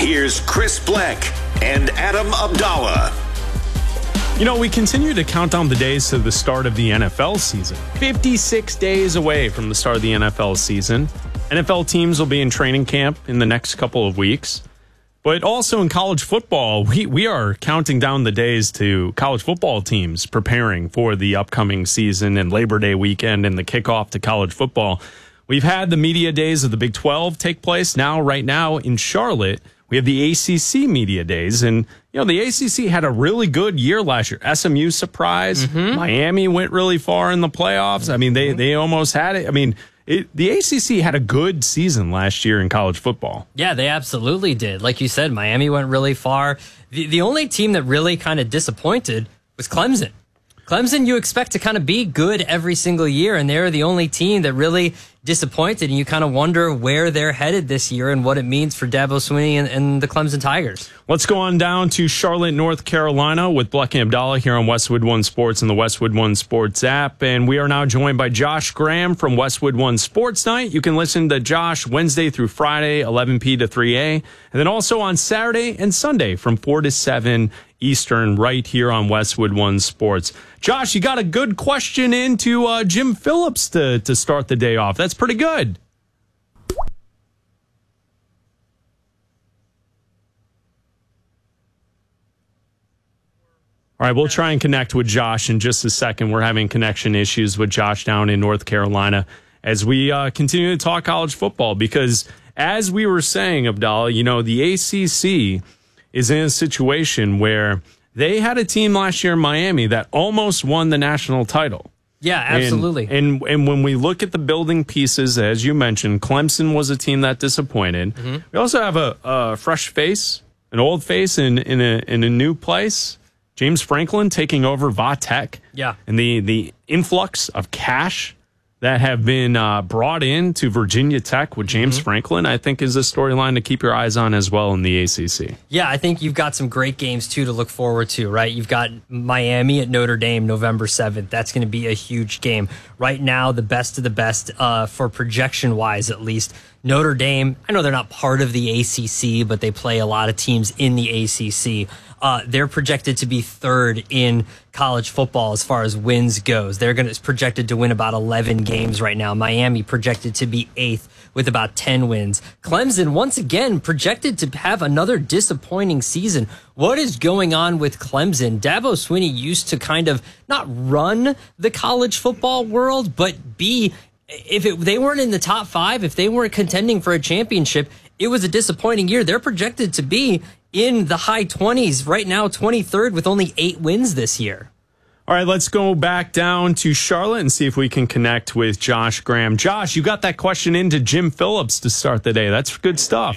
Here's Chris Black and Adam Abdallah. You know, we continue to count down the days to the start of the NFL season. 56 days away from the start of the NFL season. NFL teams will be in training camp in the next couple of weeks. But also in college football, we are counting down the days to college football teams preparing for the upcoming season and Labor Day weekend and the kickoff to college football. We've had the media days of the Big 12 take place. Right now in Charlotte, we have the ACC media days. And, you know, the ACC had a really good year last year. SMU surprise. Miami went really far in the playoffs. I mean, they almost had it. I mean, the ACC had a good season last year in college football. Yeah, they absolutely did. Like you said, Miami went really far. The only team that really kind of disappointed was Clemson. Clemson, you expect to kind of be good every single year, and they're the only team that really disappointed, and you kind of wonder where they're headed this year and what it means for Dabo Swinney and the Clemson Tigers. Let's go on down to Charlotte, North Carolina with Black and Abdallah here on Westwood One Sports and the Westwood One Sports app. And we are now joined by Josh Graham from Westwood One Sports Night. You can listen to Josh Wednesday through Friday, 11 to 3 a. And then also on Saturday and Sunday from 4 to 7 Eastern right here on Westwood One Sports. Josh, you got a good question into Jim Phillips to start the day off. That's pretty good. All right, we'll try and connect with Josh in just a second. We're having connection issues with Josh down in North Carolina as we continue to talk college football because, as we were saying, Abdallah, you know, the ACC is in a situation where they had a team last year in Miami that almost won the national title. Yeah, absolutely. And when we look at the building pieces, as you mentioned, Clemson was a team that disappointed. We also have a fresh face, an old face in a new place. James Franklin taking over Va Tech. Yeah. And the influx of cash that have been brought in to Virginia Tech with James Franklin, I think is a storyline to keep your eyes on as well in the ACC. Yeah, I think you've got some great games, too, to look forward to, right? You've got Miami at Notre Dame November 7th. That's going to be a huge game. Right now, the best of the best, for projection-wise at least, Notre Dame, I know they're not part of the ACC, but they play a lot of teams in the ACC. They're projected to be third in college football as far as wins goes. They're projected to win about 11 games right now. Miami projected to be eighth with about 10 wins. Clemson, once again, projected to have another disappointing season. What is going on with Clemson? Dabo Swinney used to kind of not run the college football world, but be... they weren't in the top five, if they weren't contending for a championship, it was a disappointing year. They're projected to be in the high 20s right now, 23rd with only 8 wins this year. All right, let's go back down to Charlotte and see if we can connect with Josh Graham. Josh, you got that question into Jim Phillips to start the day. That's good stuff.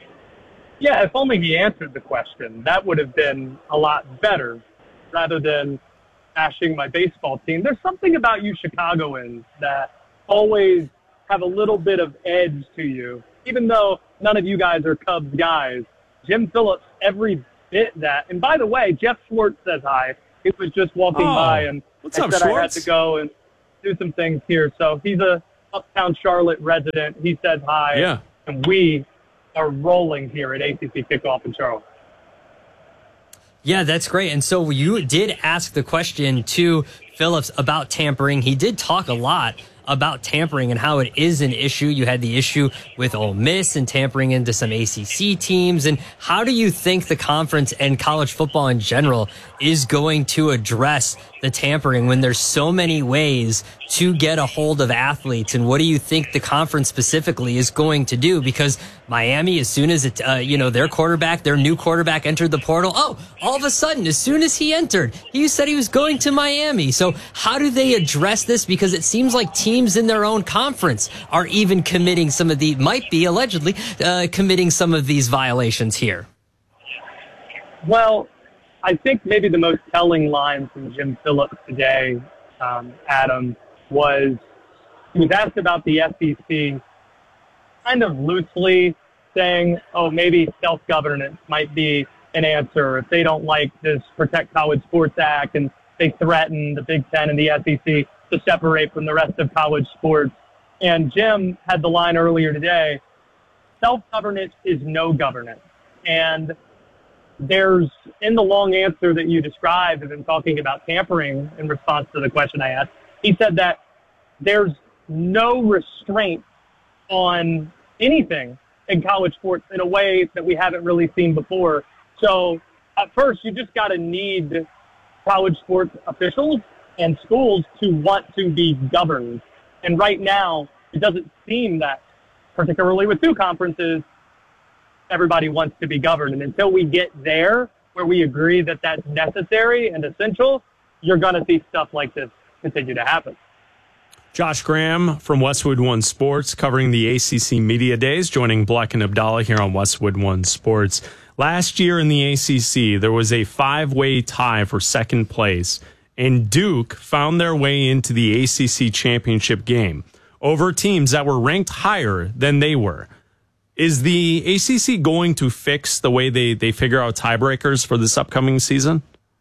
Yeah, if only he answered the question. That would have been a lot better rather than bashing my baseball team. There's something about you Chicagoans that always have a little bit of edge to you, even though none of you guys are Cubs guys. Jim Phillips, every bit that. And by the way, Jeff Schwartz says hi. He was just walking by, and what's I up, said Schwartz? I had to go and do some things here. So he's a uptown Charlotte resident. He says hi. Yeah. And we are rolling here at ACC Kickoff in Charlotte. Yeah, that's great. And so you did ask the question to Phillips about tampering. He did talk a lot about tampering and how it is an issue. You had the issue with Ole Miss and tampering into some ACC teams. And how do you think the conference and college football in general is going to address the tampering when there's so many ways to get a hold of athletes? And what do you think the conference specifically is going to do? Because Miami, as soon as it, their new quarterback entered the portal, all of a sudden, as soon as he entered, he said he was going to Miami. So how do they address this? Because it seems like teams in their own conference are even committing allegedly committing some of these violations here. Well, I think maybe the most telling line from Jim Phillips today, Adam, was he was asked about the SEC kind of loosely saying, maybe self-governance might be an answer if they don't like this Protect College Sports Act and they threaten the Big Ten and the SEC to separate from the rest of college sports. And Jim had the line earlier today, self-governance is no governance. And there's, in the long answer that you described of him talking about tampering in response to the question I asked, he said that there's no restraint on anything in college sports in a way that we haven't really seen before. So at first, you just got to need college sports officials and schools to want to be governed. And right now, it doesn't seem that, particularly with two conferences, everybody wants to be governed. And until we get there where we agree that that's necessary and essential, you're going to see stuff like this continue to happen. Josh Graham from Westwood One Sports covering the ACC Media Days, joining Bleck and Abdallah here on Westwood One Sports. Last year in the ACC, there was a 5-way tie for second place, and Duke found their way into the ACC championship game over teams that were ranked higher than they were. Is the ACC going to fix the way they figure out tiebreakers for this upcoming season?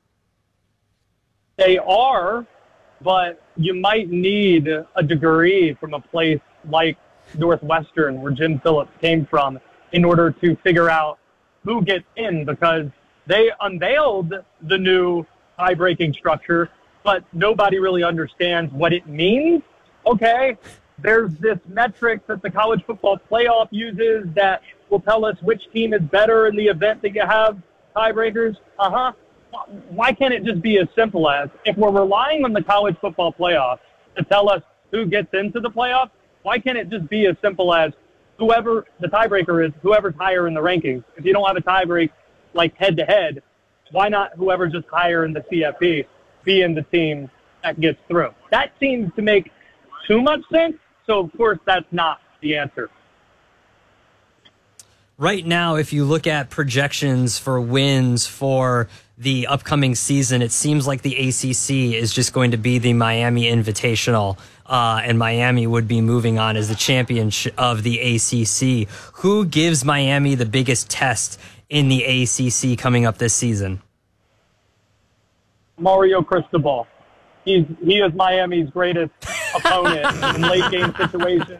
They are, but you might need a degree from a place like Northwestern, where Jim Phillips came from, in order to figure out who gets in, because they unveiled the new tie-breaking structure, but nobody really understands what it means. Okay, there's this metric that the college football playoff uses that will tell us which team is better in the event that you have tiebreakers. Why can't it just be as simple as, if we're relying on the college football playoff to tell us who gets into the playoff, why can't it just be as simple as whoever the tiebreaker is, whoever's higher in the rankings? If you don't have a tiebreak like head-to-head, why not whoever's just higher in the CFP being the team that gets through? That seems to make too much sense, so of course that's not the answer. Right now, if you look at projections for wins for the upcoming season, it seems like the ACC is just going to be the Miami Invitational, and Miami would be moving on as the champion of the ACC. Who gives Miami the biggest test in the ACC coming up this season? Mario Cristobal. He is Miami's greatest opponent in late game situations.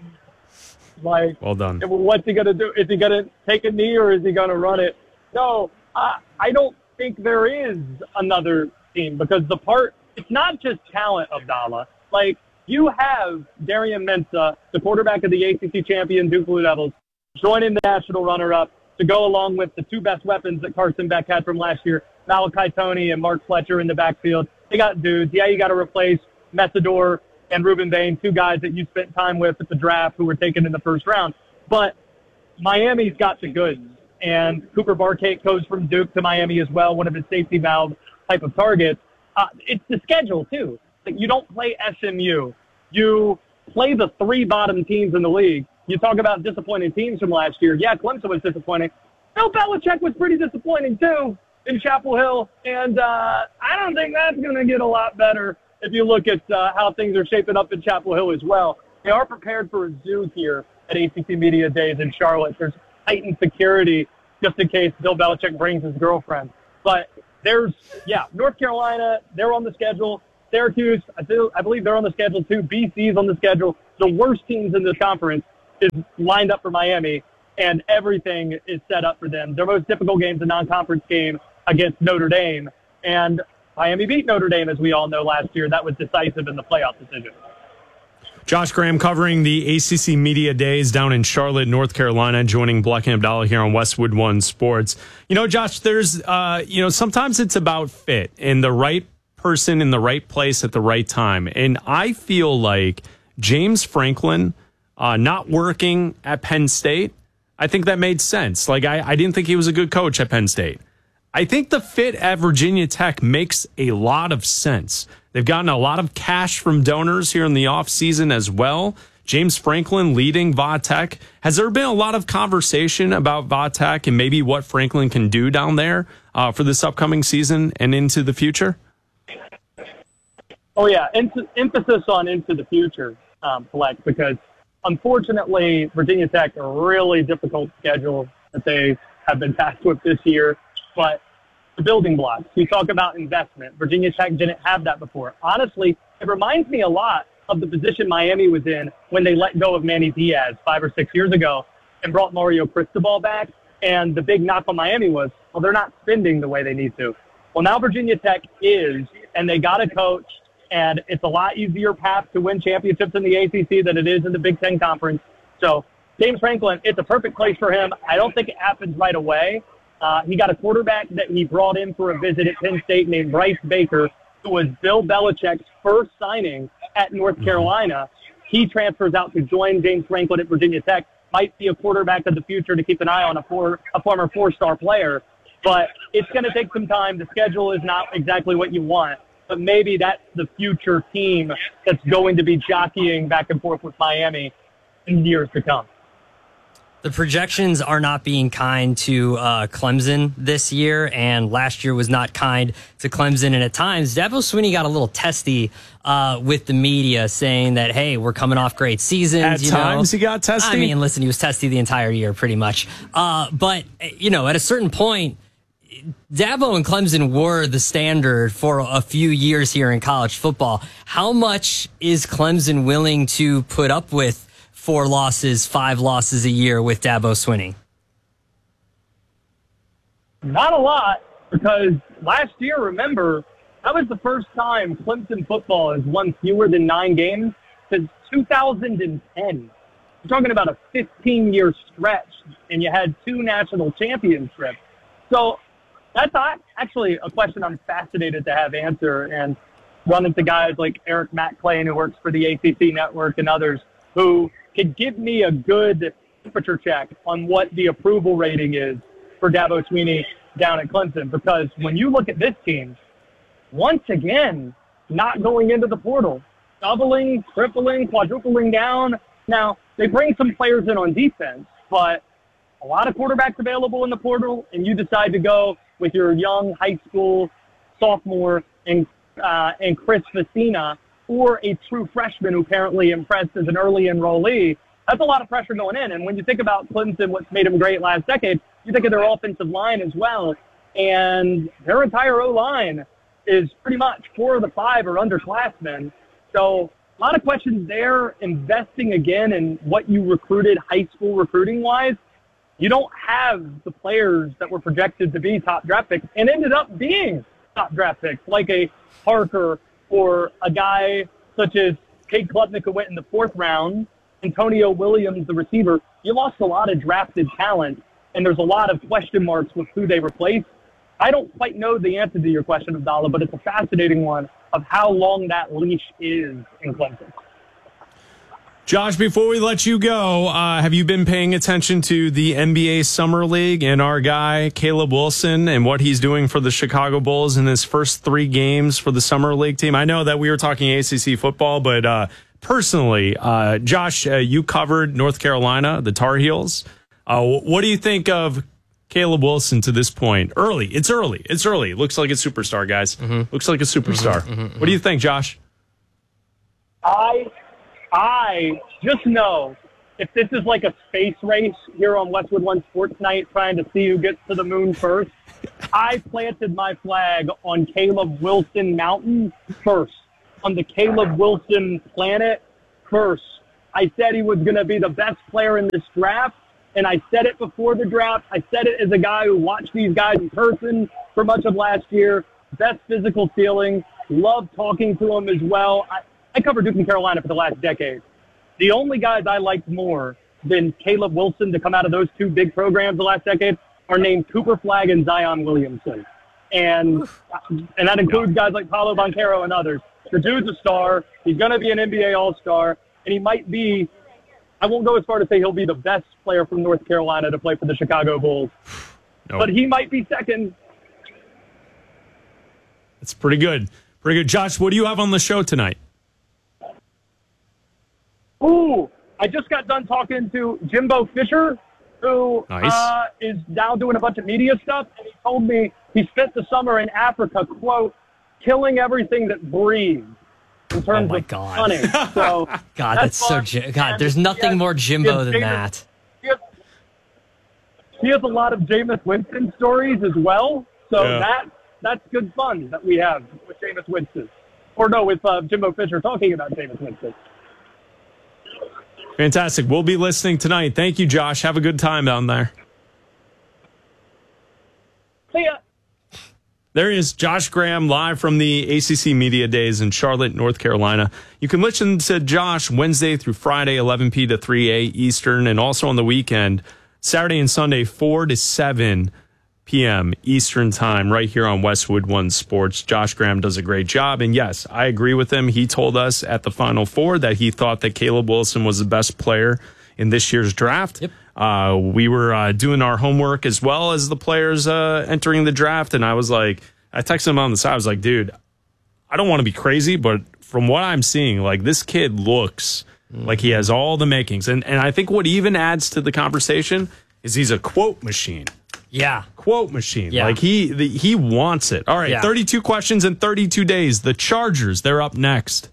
Like, well done. What's he going to do? Is he going to take a knee or is he going to run it? No, I don't think there is another team, because it's not just talent, Abdallah. Like, you have Darian Mensah, the quarterback of the ACC champion Duke Blue Devils, joining the national runner-up to go along with the two best weapons that Carson Beck had from last year, Malachi Toney and Mark Fletcher in the backfield. They got dudes. Yeah, you got to replace Messidor and Ruben Bain, two guys that you spent time with at the draft who were taken in the first round. But Miami's got the goods. And Cooper Barkate goes from Duke to Miami as well, one of his safety valve type of targets. It's the schedule, too. Like, you don't play SMU. You play the three bottom teams in the league. You talk about disappointing teams from last year. Yeah, Clemson was disappointing. Bill Belichick was pretty disappointing, too, in Chapel Hill. And I don't think that's going to get a lot better if you look at how things are shaping up in Chapel Hill as well. They are prepared for a zoo here at ACC Media Days in Charlotte. There's heightened security just in case Bill Belichick brings his girlfriend. But North Carolina, they're on the schedule. Syracuse, I believe they're on the schedule too. BC's on the schedule. The worst teams in this conference is lined up for Miami, and everything is set up for them. Their most difficult game is a non-conference game against Notre Dame, and Miami beat Notre Dame, as we all know, last year. That was decisive in the playoff decision. Josh Graham covering the ACC Media Days down in Charlotte, North Carolina, joining Bleck and Abdallah here on Westwood One Sports. You know, Josh, there's, sometimes it's about fit and the right person in the right place at the right time. And I feel like James Franklin not working at Penn State, I think that made sense. Like, I didn't think he was a good coach at Penn State. I think the fit at Virginia Tech makes a lot of sense. They've gotten a lot of cash from donors here in the offseason as well. James Franklin leading Va Tech. Has there been a lot of conversation about Va Tech and maybe what Franklin can do down there for this upcoming season and into the future? Oh, yeah. Emphasis on into the future, Fleck, because unfortunately, Virginia Tech, a really difficult schedule that they have been tasked with this year. But the building blocks, you talk about investment. Virginia Tech didn't have that before. Honestly, it reminds me a lot of the position Miami was in when they let go of Manny Diaz 5 or 6 years ago and brought Mario Cristobal back. And the big knock on Miami was, well, they're not spending the way they need to. Well, now Virginia Tech is, and they got a coach, and it's a lot easier path to win championships in the ACC than it is in the Big Ten Conference. So James Franklin, it's a perfect place for him. I don't think it happens right away. He got a quarterback that he brought in for a visit at Penn State named Bryce Baker, who was Bill Belichick's first signing at North Carolina. He transfers out to join James Franklin at Virginia Tech. Might be a quarterback of the future to keep an eye on, a former four-star player. But it's going to take some time. The schedule is not exactly what you want. But maybe that's the future team that's going to be jockeying back and forth with Miami in years to come. The projections are not being kind to Clemson this year, and last year was not kind to Clemson. And at times, Dabo Swinney got a little testy with the media, saying that, hey, we're coming off great seasons. At times he got testy? I mean, listen, he was testy the entire year, pretty much. But, at a certain point, Dabo and Clemson were the standard for a few years here in college football. How much is Clemson willing to put up with 4 losses, 5 losses a year with Dabo Swinney? Not a lot, because last year, remember, that was the first time Clemson football has won fewer than 9 games since 2010. We're talking about a 15-year stretch, and you had 2 national championships. So that's actually a question I'm fascinated to have answer, and run into guys like Eric McClain, who works for the ACC Network, and others who could give me a good temperature check on what the approval rating is for Dabo Swinney down at Clemson. Because when you look at this team, once again, not going into the portal, doubling, tripling, quadrupling down. Now, they bring some players in on defense, but a lot of quarterbacks available in the portal, and you decide to go with your young high school sophomore and Chris Vecina, or a true freshman who apparently impressed as an early enrollee. That's a lot of pressure going in. And when you think about Clemson, what's made them great last decade, you think of their offensive line as well. And their entire O-line is pretty much 4 of the 5 are underclassmen. So a lot of questions there. Investing again in what you recruited high school recruiting-wise, you don't have the players that were projected to be top draft picks and ended up being top draft picks, like a Parker or a guy such as Cade Klubnik, who went in the 4th round, Antonio Williams, the receiver. You lost a lot of drafted talent, and there's a lot of question marks with who they replaced. I don't quite know the answer to your question, Abdallah, but it's a fascinating one of how long that leash is in Clemson. Josh, before we let you go, have you been paying attention to the NBA Summer League and our guy, Caleb Wilson, and what he's doing for the Chicago Bulls in his first 3 games for the Summer League team? I know that we were talking ACC football, but personally, Josh, you covered North Carolina, the Tar Heels. What do you think of Caleb Wilson to this point? It's early. Looks like a superstar, guys. Mm-hmm. Looks like a superstar. Mm-hmm. What do you think, Josh? I just know if this is like a space race here on Westwood One Sports Night trying to see who gets to the moon first, I planted my flag on Caleb Wilson Mountain first, on the Caleb Wilson planet first. I said he was going to be the best player in this draft, and I said it before the draft. I said it as a guy who watched these guys in person for much of last year. Best physical ceiling. Loved talking to him as well. I covered Duke and Carolina for the last decade. The only guys I liked more than Caleb Wilson to come out of those 2 big programs the last decade are named Cooper Flagg and Zion Williamson. And that includes guys like Paolo Banchero and others. The dude's a star. He's going to be an NBA All-Star. And he might be, I won't go as far to say he'll be the best player from North Carolina to play for the Chicago Bulls. Nope. But he might be second. That's pretty good. Pretty good. Josh, what do you have on the show tonight? Ooh, I just got done talking to Jimbo Fisher, who is now doing a bunch of media stuff, and he told me he spent the summer in Africa, quote, killing everything that breathes in terms of hunting. So God, that's so God. There's nothing more Jimbo than that. He has a lot of Jameis Winston stories as well, so that's good fun that we have with Jameis Winston, or no, with Jimbo Fisher talking about Jameis Winston. Fantastic. We'll be listening tonight. Thank you, Josh. Have a good time down there. See ya. There is Josh Graham live from the ACC Media Days in Charlotte, North Carolina. You can listen to Josh Wednesday through Friday, 11 p to 3 a Eastern, and also on the weekend, Saturday and Sunday, 4 to 7 p.m. Eastern time, right here on Westwood One Sports. Josh Graham does a great job, and yes, I agree with him. He told us at the Final Four that he thought that Caleb Wilson was the best player in this year's draft. Yep. We were doing our homework as well as the players entering the draft, and I texted him on the side. I was like, dude, I don't want to be crazy, but from what I'm seeing, like, this kid looks like he has all the makings. And I think what even adds to the conversation is he's a quote machine. Yeah. Quote machine. Yeah. Like, he wants it. All right, Yeah. 32 questions in 32 days. The Chargers, they're up next.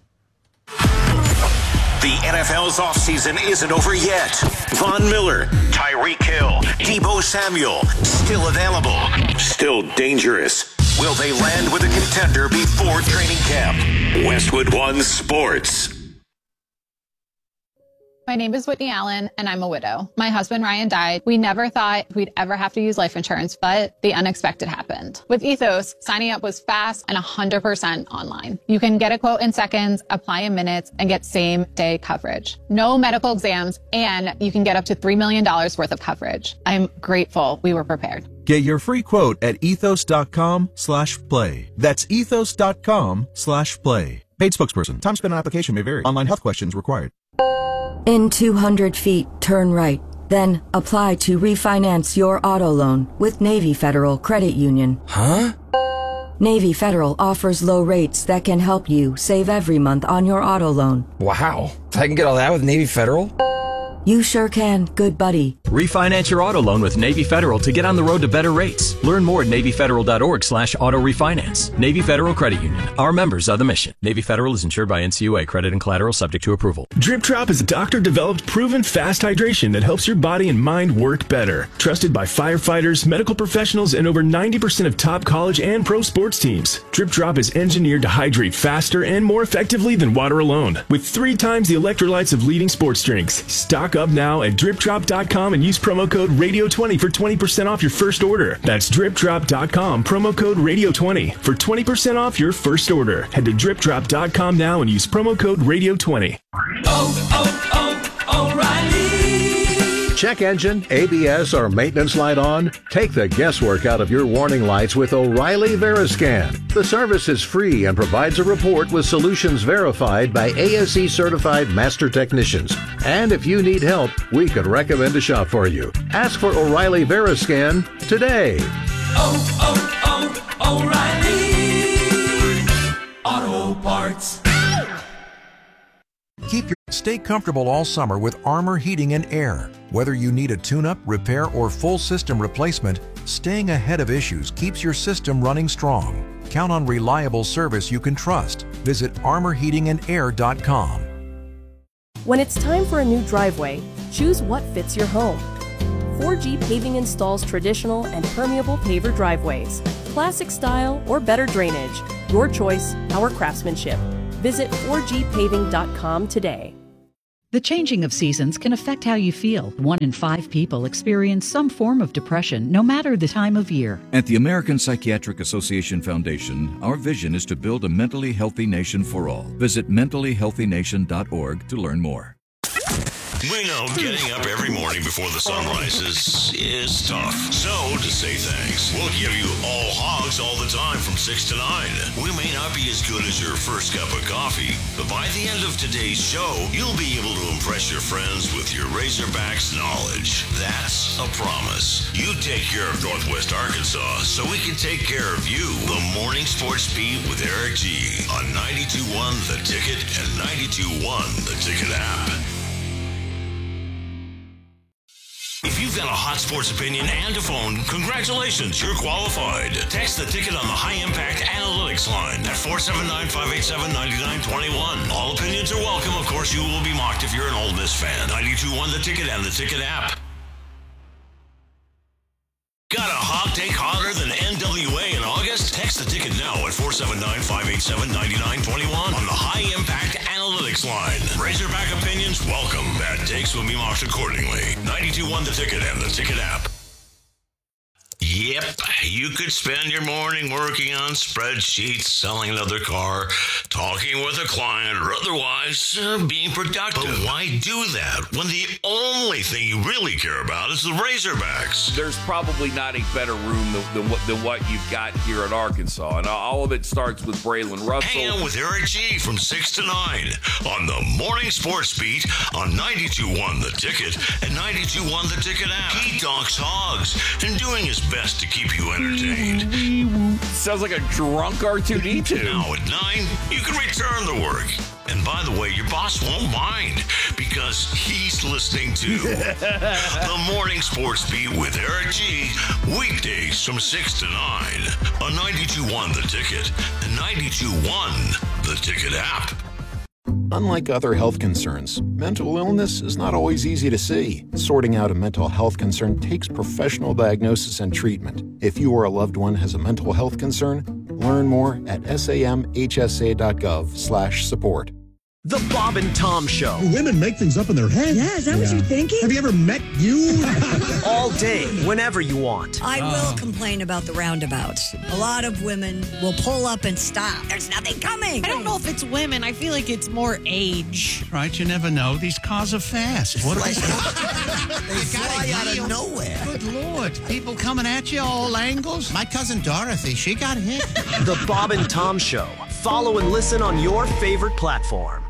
The NFL's offseason isn't over yet. Von Miller, Tyreek Hill, Deebo Samuel, still available, still dangerous. Will they land with a contender before training camp? Westwood One Sports. My name is Whitney Allen, and I'm a widow. My husband, Ryan, died. We never thought we'd ever have to use life insurance, but the unexpected happened. With Ethos, signing up was fast and 100% online. You can get a quote in seconds, apply in minutes, and get same-day coverage. No medical exams, and you can get up to $3 million worth of coverage. I'm grateful we were prepared. Get your free quote at ethos.com/play. That's ethos.com/play. Paid spokesperson. Time spent on application may vary. Online health questions required. In 200 feet, turn right. Then apply to refinance your auto loan with Navy Federal Credit Union. Huh? Navy Federal offers low rates that can help you save every month on your auto loan. Wow. I can get all that with Navy Federal? You sure can, good buddy. Refinance your auto loan with Navy Federal to get on the road to better rates. Learn more at NavyFederal.org/auto refinance. Navy Federal Credit Union. Our members are the mission. Navy Federal is insured by NCUA. Credit and collateral subject to approval. Drip Drop is a doctor-developed, proven fast hydration that helps your body and mind work better. Trusted by firefighters, medical professionals, and over 90% of top college and pro sports teams. Drip Drop is engineered to hydrate faster and more effectively than water alone. With 3 times the electrolytes of leading sports drinks. Stock up now at dripdrop.com and use promo code radio20 for 20% off your first order. That's dripdrop.com, promo code radio20 for 20% off your first order. Head to dripdrop.com now and use promo code radio20. O'Reilly. Check engine, ABS, or maintenance light on? Take the guesswork out of your warning lights with O'Reilly Veriscan. The service is free and provides a report with solutions verified by ASE certified master technicians. And if you need help, we could recommend a shop for you. Ask for O'Reilly Veriscan today. O'Reilly Auto Parts. Stay comfortable all summer with Armor Heating and Air. Whether you need a tune-up, repair, or full system replacement, staying ahead of issues keeps your system running strong. Count on reliable service you can trust. Visit armorheatingandair.com. When it's time for a new driveway, choose what fits your home. 4G Paving installs traditional and permeable paver driveways, classic style or better drainage. Your choice, our craftsmanship. Visit 4gpaving.com today. The changing of seasons can affect how you feel. 1 in 5 people experience some form of depression, no matter the time of year. At the American Psychiatric Association Foundation, our vision is to build a mentally healthy nation for all. Visit mentallyhealthynation.org to learn more. We know getting up every morning before the sun rises is tough. So, to say thanks, we'll give you all hogs all the time from 6 to 9. We may not be as good as your first cup of coffee, but by the end of today's show, you'll be able to impress your friends with your Razorbacks knowledge. That's a promise. You take care of Northwest Arkansas so we can take care of you. The Morning Sports Beat with Eric G. on 92.1 The Ticket and 92.1 The Ticket app. If you've got a hot sports opinion and a phone, congratulations, you're qualified. Text the Ticket on the High Impact Analytics line at 479-587-9921. All opinions are welcome. Of course, you will be mocked if you're an Ole Miss fan. 92.1 The Ticket and the Ticket app. Got a hot take hotter than NWA in August? Text the Ticket now at 479-587-9921 on the High Impact Analytics line. Razorback opinions welcome. Bad takes will be mocked accordingly. 92.1 The Ticket and the Ticket app. Yep, you could spend your morning working on spreadsheets, selling another car, talking with a client, or otherwise being productive. But why do that when the only thing you really care about is the Razorbacks? There's probably not a better room than what you've got here at Arkansas. And all of it starts with Braylon Russell. Hang out with Eric G from 6 to 9 on the Morning Sports Beat on 92.1 The Ticket and 92.1 The Ticket app. He talks hogs and doing his best to keep you entertained. Sounds like a drunk R2-D2. Now at 9, you can return to work. And by the way, your boss won't mind because he's listening to the Morning Sports Beat with Eric G. Weekdays from 6 to 9 on 92.1 The Ticket and 92.1 The Ticket app. Unlike other health concerns, mental illness is not always easy to see. Sorting out a mental health concern takes professional diagnosis and treatment. If you or a loved one has a mental health concern, learn more at samhsa.gov/support. The Bob and Tom Show. Women make things up in their head. Yeah, is that what you're thinking? Have you ever met you? All day, whenever you want. I will complain about the roundabouts. A lot of women will pull up and stop. There's nothing coming. I don't know if it's women. I feel like it's more age. Right, you never know. These cars are fast. What They fly out of nowhere. Good Lord. People coming at you all angles. My cousin Dorothy, she got hit. The Bob and Tom Show. Follow and listen on your favorite platform.